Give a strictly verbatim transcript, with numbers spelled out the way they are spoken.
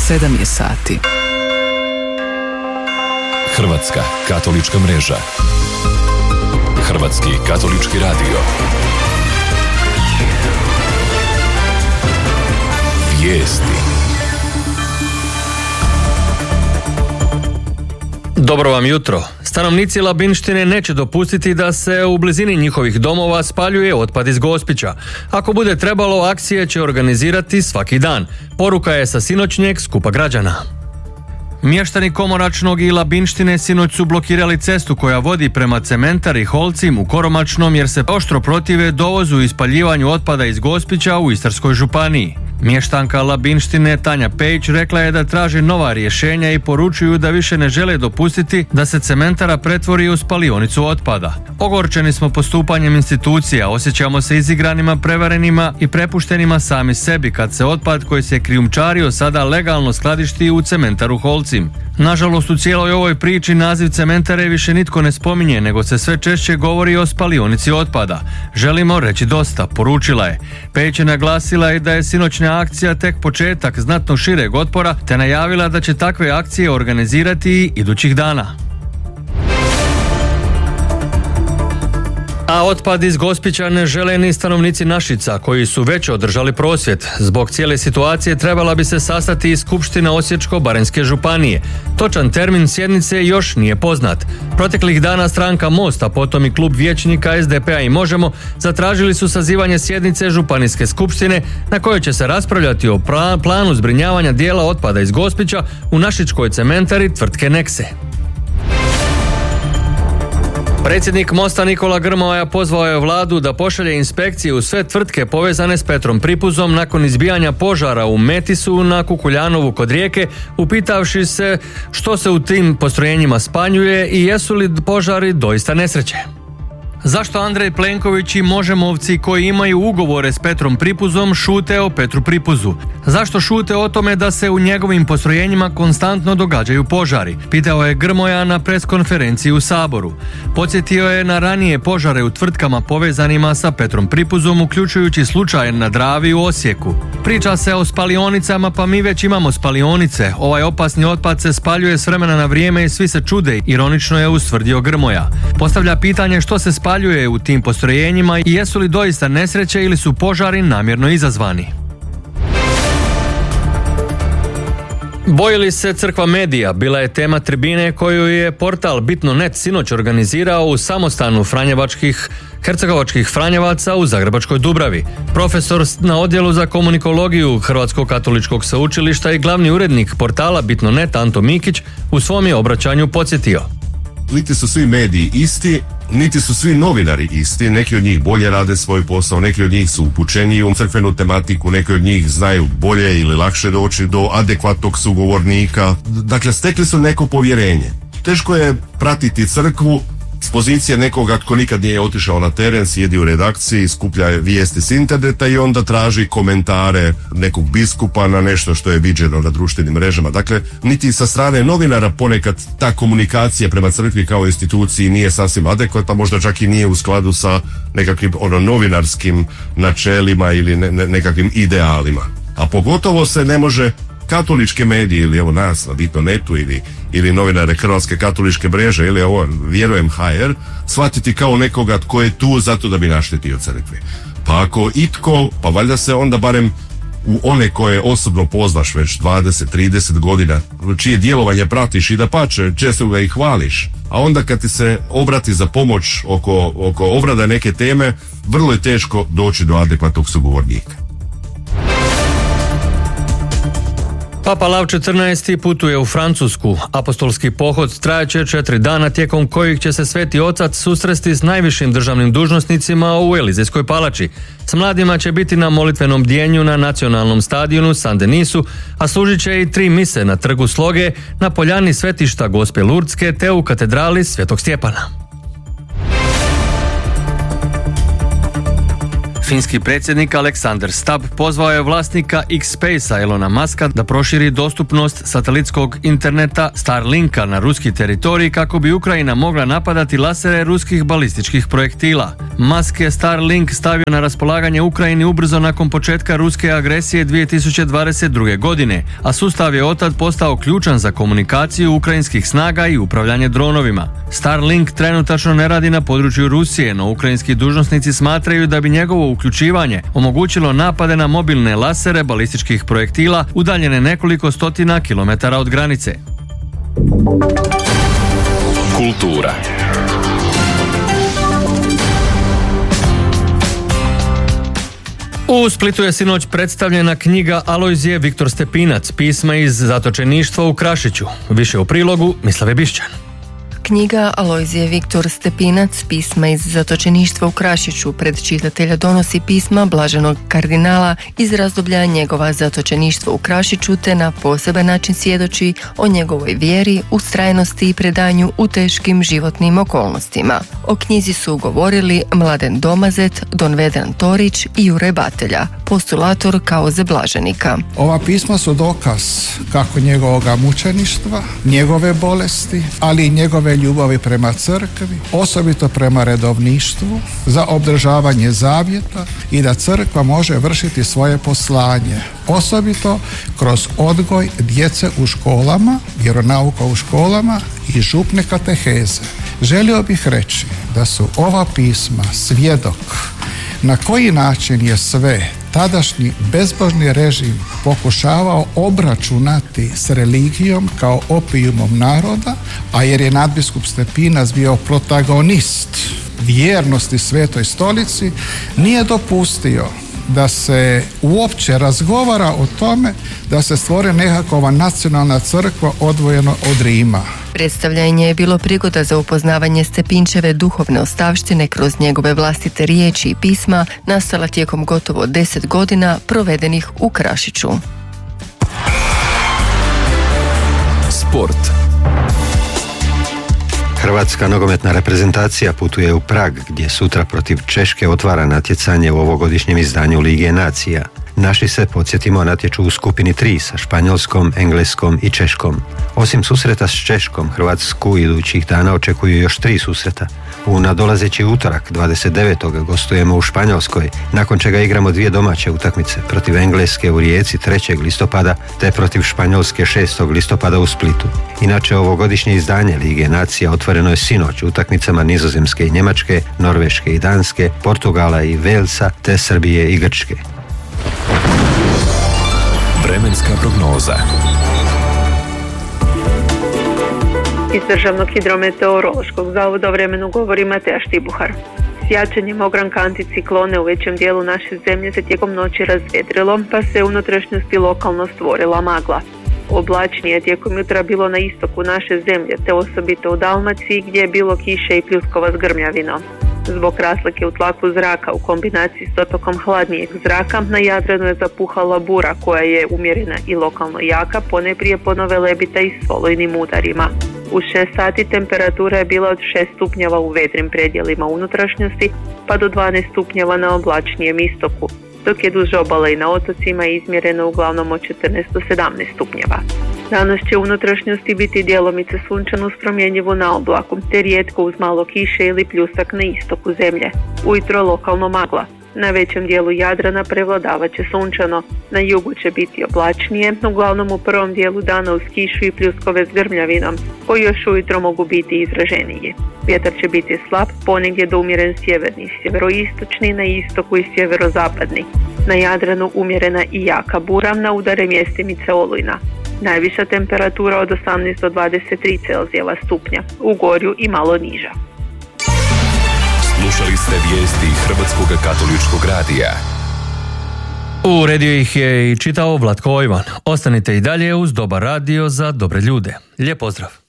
sedam je sati. Hrvatska katolička mreža. Hrvatski katolički radio. Vijesti. Dobro vam jutro. Stanovnici Labinštine neće dopustiti da se u blizini njihovih domova spaljuje otpad iz Gospića. Ako bude trebalo, akcije će organizirati svaki dan. Poruka je sa sinoćnjeg skupa građana. Mještani Komoračnog i Labinštine sinoć su blokirali cestu koja vodi prema cementari Holcim u Koromačnom jer se oštro protive dovozu i spaljivanju otpada iz Gospića u Istarskoj županiji. Mještanka Labinštine Tanja Pejić rekla je da traže nova rješenja i poručuju da više ne žele dopustiti da se cementara pretvori u spalionicu otpada. Ogorčeni smo postupanjem institucija, osjećamo se izigranima, prevarenima i prepuštenima sami sebi kad se otpad koji se krijumčario sada legalno skladišti u cementaru Holcim. Nažalost, u cijeloj ovoj priči naziv cementare više nitko ne spominje, nego se sve češće govori o spalionici otpada. Želimo reći dosta, poručila je. Pejić je naglasila i da je sinoćna akcija tek početak znatno šireg otpora, te najavila da će takve akcije organizirati i idućih dana. A otpad iz Gospića ne žele ni stanovnici Našica, koji su već održali prosvjed. Zbog cijele situacije trebala bi se sastati i Skupština Osječko-baranjske županije. Točan termin sjednice još nije poznat. Proteklih dana stranka Most, a potom i klub vijećnika es de pe a i Možemo, zatražili su sazivanje sjednice Županijske skupštine na kojoj će se raspravljati o planu zbrinjavanja dijela otpada iz Gospića u našičkoj cementari tvrtke Nekse. Predsjednik Mosta Nikola Grmoja pozvao je vladu da pošalje inspekcije u sve tvrtke povezane s Petrom Pripuzom nakon izbijanja požara u Metisu na Kukuljanovu kod Rijeke, upitavši se što se u tim postrojenjima spaljuje i jesu li požari doista nesreće. Zašto Andrej Plenković i Možemovci koji imaju ugovore s Petrom Pripuzom šute o Petru Pripuzu? Zašto šute o tome da se u njegovim postrojenjima konstantno događaju požari? Pitao je Grmoja na preskonferenciji u Saboru. Podsjetio je na ranije požare u tvrtkama povezanima sa Petrom Pripuzom, uključujući slučaj na Dravi u Osijeku. Priča se o spalionicama, pa mi već imamo spalionice. Ovaj opasni otpad se spaljuje s vremena na vrijeme i svi se čude, ironično je ustvrdio Grmoja. Postavlja pitanje što se spaljuje u tim postrojenjima i jesu li doista nesreće ili su požari namjerno izazvani. Boji li se crkva medija bila je tema tribine koju je portal Bitno net sinoć organizirao u samostanu franjevačkih hercegovačkih franjevaca u Zagrebačkoj Dubravi. Profesor na odjelu za komunikologiju Hrvatskog katoličkog sveučilišta i glavni urednik portala Bitno net Anto Mikić u svom je obraćanju podsjetio. Niti su svi mediji isti, niti su svi novinari isti, neki od njih bolje rade svoj posao, neki od njih su upućeniji u crkvenu tematiku, neki od njih znaju bolje ili lakše doći do adekvatnog sugovornika. Dakle, stekli su neko povjerenje. Teško je pratiti crkvu s pozicije nekoga tko nikad nije otišao na teren, sjedi u redakciji, skuplja vijesti s interneta i onda traži komentare nekog biskupa na nešto što je viđeno na društvenim mrežama. Dakle, niti sa strane novinara ponekad ta komunikacija prema crkvi kao instituciji nije sasvim adekvatna, možda čak i nije u skladu sa nekakvim ono novinarskim načelima ili ne, ne, nekakvim idealima. A pogotovo se ne može katoličke medije ili evo nas na Bitno netu ili, ili novinare Hrvatske katoličke mreže ili ovo Vjerujem ha er shvatiti kao nekoga tko je tu zato da bi naštetio crkvi. Pa ako itko, pa valjda se onda barem u one koje osobno poznaš već dvadeset trideset godina, čije djelovanje pratiš i da pače, često ga i hvališ, a onda kad ti se obrati za pomoć oko, oko obrada neke teme, vrlo je teško doći do adekvatnog sugovornika. Papa Lav četrnaesti putuje u Francusku. Apostolski pohod trajaće četiri dana tijekom kojih će se Sveti Otac susresti s najvišim državnim dužnosnicima u Elizejskoj palači. S mladima će biti na molitvenom bdjenju na nacionalnom stadionu San Denisu, a služit će i tri mise na trgu Sloge, na poljani Svetišta Gospe Lurdske te u katedrali Svetog Stjepana. Finski predsjednik Aleksandar Stubb pozvao je vlasnika X-Space-a Elona Muska da proširi dostupnost satelitskog interneta Starlinka na ruski teritorij kako bi Ukrajina mogla napadati lasere ruskih balističkih projektila. Musk je Starlink stavio na raspolaganje Ukrajini ubrzo nakon početka ruske agresije dvije tisuće dvadeset druge. godine, a sustav je otad postao ključan za komunikaciju ukrajinskih snaga i upravljanje dronovima. Starlink trenutačno ne radi na području Rusije, no ukrajinski dužnosnici smatraju da bi njegovo uključivanje omogućilo napade na mobilne lasere balističkih projektila udaljene nekoliko stotina kilometara od granice. Kultura. U Splitu je sinoć predstavljena knjiga Alojzije Viktor Stepinac, pisma iz zatočeništva u Krašiću. Više u prilogu Mislave Bišćan. Knjiga Alojzije Viktor Stepinac, pisma iz zatočeništva u Krašiću, pred čitatelja donosi pisma blaženog kardinala iz razdoblja njegova zatočeništva u Krašiću, te na poseban način svjedoči o njegovoj vjeri, ustrajnosti i predanju u teškim životnim okolnostima. O knjizi su govorili Mladen Domazet, Don Vedran Torić i Jure Batelja, postulator kauze blaženika. Ova pisma su dokaz kako njegovoga mučeništva, njegove bolesti, ali i njegove ljubavi prema crkvi, osobito prema redovništvu, za obdržavanje zavjeta i da crkva može vršiti svoje poslanje, osobito kroz odgoj djece u školama, vjeronauka u školama i župne kateheze. Želio bih reći da su ova pisma svjedok na koji način je sve tadašnji bezbožni režim pokušavao obračunati s religijom kao opijumom naroda, a jer je nadbiskup Stepinac bio protagonist vjernosti Svetoj Stolici, nije dopustio da se uopće razgovara o tome da se stvori nekakva nacionalna crkva odvojena od Rima. Predstavljanje je bilo prigoda za upoznavanje Stepinčeve duhovne ostavštine kroz njegove vlastite riječi i pisma, nastala tijekom gotovo deset godina provedenih u Krašiću. Sport. Hrvatska nogometna reprezentacija putuje u Prag, gdje sutra protiv Češke otvara natjecanje u ovogodišnjem izdanju Lige nacija. Naši se, podsjetimo, natječu u skupini tri sa Španjolskom, Engleskom i Češkom. Osim susreta s Češkom, Hrvatsku idućih dana očekuju još tri susreta. U nadolazeći utorak, dvadeset devetog gostujemo u Španjolskoj, nakon čega igramo dvije domaće utakmice, protiv Engleske u Rijeci trećeg listopada te protiv Španjolske šestog listopada u Splitu. Inače, ovogodišnje izdanje Lige nacija otvoreno je sinoć utakmicama Nizozemske i Njemačke, Norveške i Danske, Portugala i Velsa te Srbije i Grčke. Vremenska prognoza. Iz Državnog hidrometeorološkog zavoda o vremenu govori Mateja Štibuhar. S jačanjem ogranka anticiklone u većem dijelu naše zemlje se tijekom noći razvedrilo, pa se u unutrašnjosti lokalno stvorila magla. Oblačnije je tijekom jutra bilo na istoku naše zemlje, te osobito u Dalmaciji gdje je bilo kiše i pljuskova s grmljavinom. Zbog razlike u tlaku zraka u kombinaciji s dotokom hladnijeg zraka, na Jadranu je zapuhala bura koja je umjerena i lokalno jaka, ponajprije ponove lebita i s olujnim udarima. U šest sati temperatura je bila od šest stupnjeva u vedrim predjelima unutrašnjosti pa do dvanaest stupnjeva na oblačnijem istoku, dok je duž obale i na otocima izmjereno uglavnom od četrnaest do sedamnaest stupnjeva. Danas će u unutrašnjosti biti djelomice sunčano uz promjenjivu na oblaku, te rijetko uz malo kiše ili pljusak na istoku zemlje. Ujutro lokalno magla. Na većem dijelu Jadrana prevladavat će sunčano, na jugu će biti oblačnije, uglavnom u prvom dijelu dana uz kišu i pljuskove s grmljavinom, koji još ujutro mogu biti izraženiji. Vjetar će biti slab, ponegdje do umjeren sjeverni, sjeveroistočni, na istoku i sjeverozapadni. Na Jadranu umjerena i jaka bura, na udare mjestimice olujna. Najviša temperatura od osamnaest do dvadeset tri Celzijeva stupnja, u Gorju i malo niža. Slušali ste vijesti Hrvatskog katoličkog radija. Uredio ih je i čitao Vlatko Ojvan. Ostanite i dalje uz Dobar radio za dobre ljude. Lijep pozdrav!